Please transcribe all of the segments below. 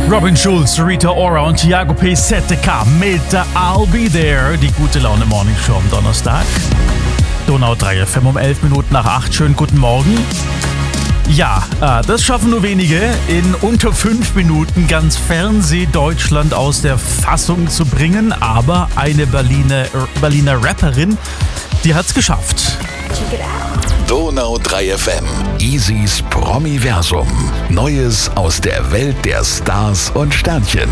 Robin Schulz, Rita Ora und Thiago P7K mit I'll Be There. Die gute Laune Morning Show am Donnerstag. Donau 3 FM um 11 Minuten nach 8. Schönen guten Morgen. Ja, das schaffen nur wenige, in unter 5 Minuten ganz Fernsehdeutschland aus der Fassung zu bringen. Aber eine Berliner Rapperin, die hat's geschafft. Donau 3 FM. Easys Promiversum. Neues aus der Welt der Stars und Sternchen.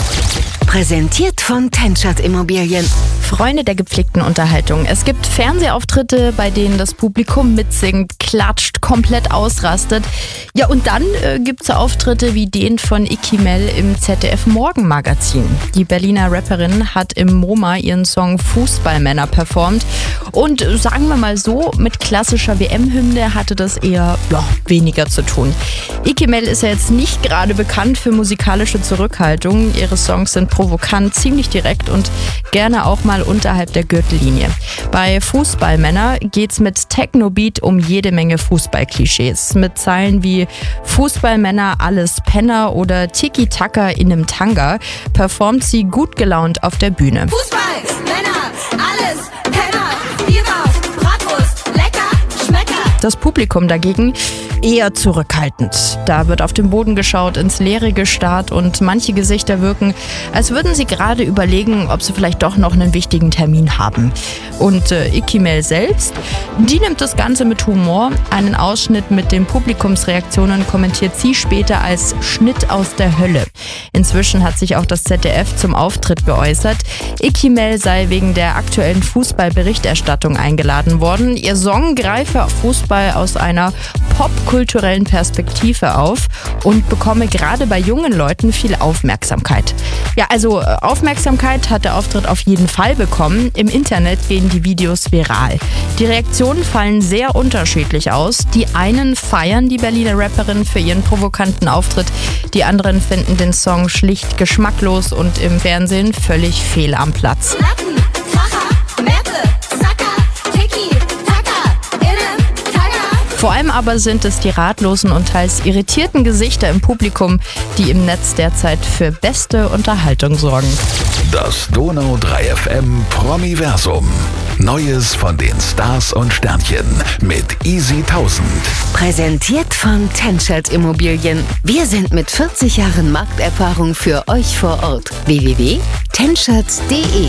Präsentiert von Tenschert Immobilien. Freunde der gepflegten Unterhaltung. Es gibt Fernsehauftritte, bei denen das Publikum mitsingt, klatscht, komplett ausrastet. Ja, und dann gibt's Auftritte wie den von Icky Mel im ZDF Morgenmagazin. Die Berliner Rapperin hat im MoMA ihren Song Fußballmänner performt. Und sagen wir mal so, mit klassischer WM-Hymne hatte das eher weniger zu tun. Icky Mel ist ja jetzt nicht gerade bekannt für musikalische Zurückhaltung. Ihre Songs sind provokant, ziemlich direkt und gerne auch mal unterhalb der Gürtellinie. Bei Fußballmänner geht's mit Techno-Beat um jede Menge Fußballklischees. Mit Zeilen wie Fußballmänner, alles Penner oder Tiki-Taka in einem Tanga performt sie gut gelaunt auf der Bühne. Fußballmänner, alles Penner, Bier raus, Bratwurst, lecker, Schmecker. Das Publikum dagegen eher zurückhaltend. Da wird auf den Boden geschaut, ins Leere gestarrt und manche Gesichter wirken, als würden sie gerade überlegen, ob sie vielleicht doch noch einen wichtigen Termin haben. Und Icky Mel selbst, die nimmt das Ganze mit Humor. Einen Ausschnitt mit den Publikumsreaktionen kommentiert sie später als Schnitt aus der Hölle. Inzwischen hat sich auch das ZDF zum Auftritt geäußert. Icky Mel sei wegen der aktuellen Fußballberichterstattung eingeladen worden. Ihr Song greife auf Fußball aus einer popkulturellen Perspektive auf und bekomme gerade bei jungen Leuten viel Aufmerksamkeit. Ja, also Aufmerksamkeit hat der Auftritt auf jeden Fall bekommen. Im Internet gehen die Videos viral. Die Reaktionen fallen sehr unterschiedlich aus. Die einen feiern die Berliner Rapperin für ihren provokanten Auftritt. Die anderen finden den Song schlicht geschmacklos und im Fernsehen völlig fehl am Platz. Latten, Kracher, Märte, Sacker, Tiki, Taka, innen, Tanga. Vor allem aber sind es die ratlosen und teils irritierten Gesichter im Publikum, die im Netz derzeit für beste Unterhaltung sorgen. Das Donau 3 FM Promiversum. Neues von den Stars und Sternchen mit Easy 1000. Präsentiert von Tenschert Immobilien. Wir sind mit 40 Jahren Markterfahrung für euch vor Ort. www.tenschert.de